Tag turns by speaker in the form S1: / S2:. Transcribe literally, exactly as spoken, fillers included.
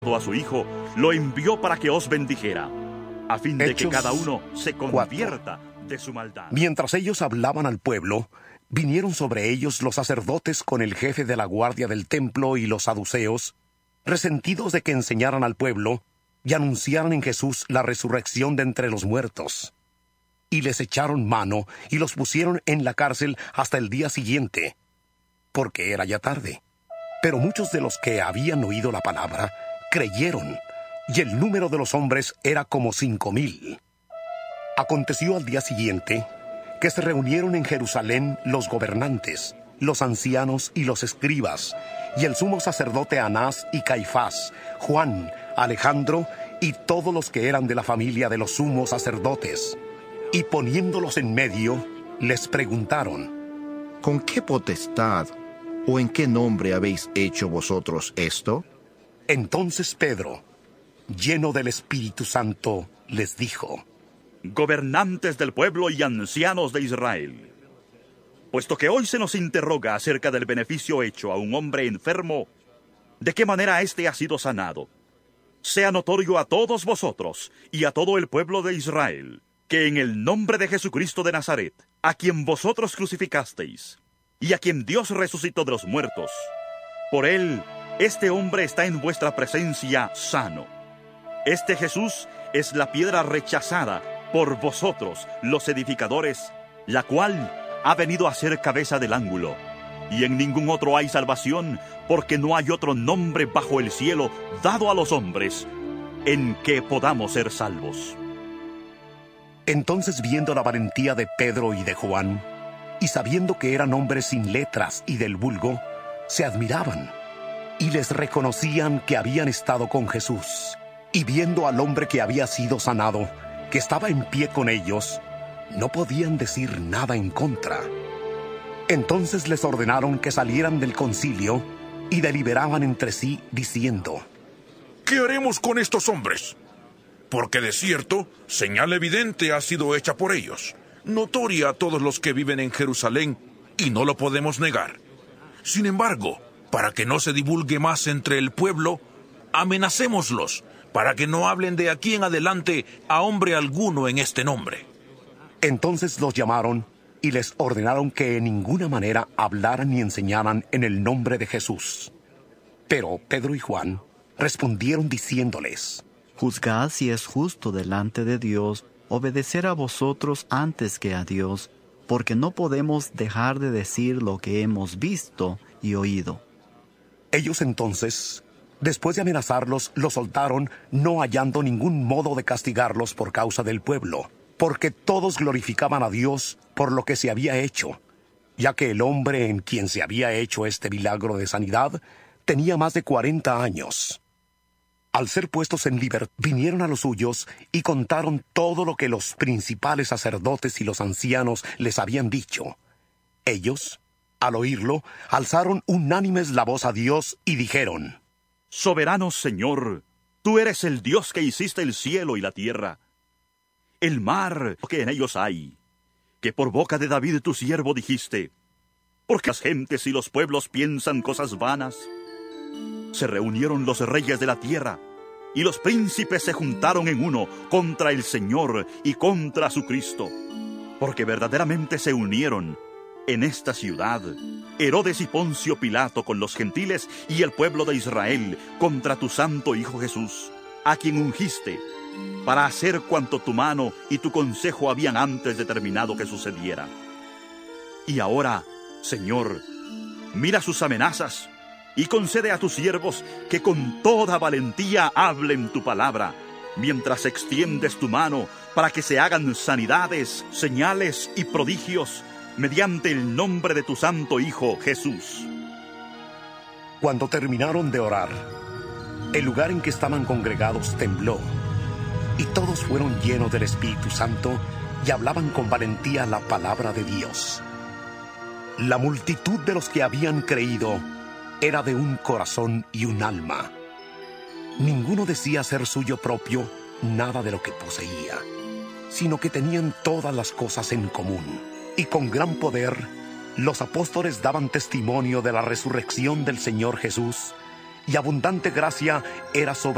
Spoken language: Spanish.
S1: a su Hijo, lo envió para que os bendijera, a fin de
S2: Hechos
S1: que cada uno se convierta
S2: cuatro.
S1: de su maldad.
S2: Mientras ellos hablaban al pueblo, vinieron sobre ellos los sacerdotes con el jefe de la guardia del templo y los saduceos, resentidos de que enseñaran al pueblo y anunciaran en Jesús la resurrección de entre los muertos. Y les echaron mano y los pusieron en la cárcel hasta el día siguiente, porque era ya tarde. Pero muchos de los que habían oído la palabra creyeron, y el número de los hombres era como cinco mil. Aconteció al día siguiente que se reunieron en Jerusalén los gobernantes, los ancianos y los escribas, y el sumo sacerdote Anás y Caifás, Juan, Alejandro y todos los que eran de la familia de los sumos sacerdotes. Y poniéndolos en medio, les preguntaron:
S3: ¿Con qué potestad o en qué nombre habéis hecho vosotros esto?
S2: Entonces Pedro, lleno del Espíritu Santo, les dijo:
S1: Gobernantes del pueblo y ancianos de Israel, puesto que hoy se nos interroga acerca del beneficio hecho a un hombre enfermo, de qué manera éste ha sido sanado, sea notorio a todos vosotros y a todo el pueblo de Israel, que en el nombre de Jesucristo de Nazaret, a quien vosotros crucificasteis, y a quien Dios resucitó de los muertos, por él, este hombre está en vuestra presencia sano. Este Jesús es la piedra rechazada por vosotros, los edificadores, la cual ha venido a ser cabeza del ángulo. Y en ningún otro hay salvación, porque no hay otro nombre bajo el cielo dado a los hombres en que podamos ser salvos.
S2: Entonces, viendo la valentía de Pedro y de Juan, y sabiendo que eran hombres sin letras y del vulgo, se admiraban, y les reconocían que habían estado con Jesús. Y viendo al hombre que había sido sanado, que estaba en pie con ellos, no podían decir nada en contra. Entonces les ordenaron que salieran del concilio y deliberaban entre sí, diciendo:
S4: ¿Qué haremos con estos hombres? Porque de cierto, señal evidente ha sido hecha por ellos, notoria a todos los que viven en Jerusalén, y no lo podemos negar. Sin embargo, para que no se divulgue más entre el pueblo, amenacémoslos, para que no hablen de aquí en adelante a hombre alguno en este nombre.
S2: Entonces los llamaron y les ordenaron que en ninguna manera hablaran ni enseñaran en el nombre de Jesús. Pero Pedro y Juan respondieron diciéndoles:
S5: Juzgad si es justo delante de Dios obedecer a vosotros antes que a Dios, porque no podemos dejar de decir lo que hemos visto y oído.
S2: Ellos entonces, después de amenazarlos, los soltaron, no hallando ningún modo de castigarlos por causa del pueblo, porque todos glorificaban a Dios por lo que se había hecho, ya que el hombre en quien se había hecho este milagro de sanidad tenía más de cuarenta años. Al ser puestos en libertad, vinieron a los suyos y contaron todo lo que los principales sacerdotes y los ancianos les habían dicho. Ellos, al oírlo, alzaron unánimes la voz a Dios y dijeron:
S1: Soberano Señor, tú eres el Dios que hiciste el cielo y la tierra, el mar que en ellos hay, que por boca de David tu siervo dijiste: porque las gentes y los pueblos piensan cosas vanas. Se reunieron los reyes de la tierra, y los príncipes se juntaron en uno contra el Señor y contra su Cristo, porque verdaderamente se unieron en esta ciudad Herodes y Poncio Pilato con los gentiles y el pueblo de Israel contra tu santo Hijo Jesús, a quien ungiste, para hacer cuanto tu mano y tu consejo habían antes determinado que sucediera. Y ahora, Señor, mira sus amenazas y concede a tus siervos que con toda valentía hablen tu palabra, mientras extiendes tu mano para que se hagan sanidades, señales y prodigios mediante el nombre de tu santo Hijo Jesús.
S2: Cuando terminaron de orar, el lugar en que estaban congregados tembló, y todos fueron llenos del Espíritu Santo y hablaban con valentía la palabra de Dios. La multitud de los que habían creído era de un corazón y un alma. Ninguno decía ser suyo propio nada de lo que poseía, sino que tenían todas las cosas en común. Y con gran poder, los apóstoles daban testimonio de la resurrección del Señor Jesús, y abundante gracia era sobre